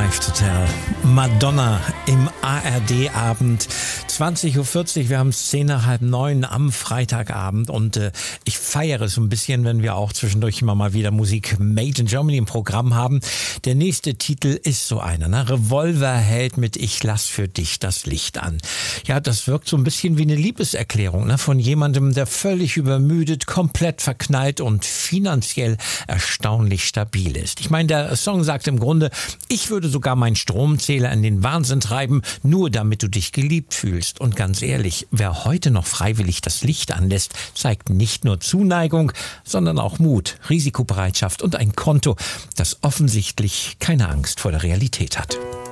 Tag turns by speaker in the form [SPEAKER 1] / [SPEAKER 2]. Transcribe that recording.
[SPEAKER 1] Life to Tell. Madonna im ARD-Abend. 20.40 Uhr, wir haben es 8:50 am Freitagabend und ich feiere es ein bisschen, wenn wir auch zwischendurch immer mal wieder Musik Made in Germany im Programm haben. Der nächste Titel ist so einer, ne? Revolverheld mit Ich lass für dich das Licht an. Ja, das wirkt so ein bisschen wie eine Liebeserklärung, ne? Von jemandem, der völlig übermüdet, komplett verknallt und finanziell erstaunlich stabil ist. Ich meine, der Song sagt im Grunde, ich würde sogar meinen Stromzähler in den Wahnsinn treiben, nur damit du dich geliebt fühlst. Und ganz ehrlich, wer heute noch freiwillig das Licht anlässt, zeigt nicht nur Zuneigung, sondern auch Mut, Risikobereitschaft und ein Konto, das offensichtlich keine Angst vor der Realität hat.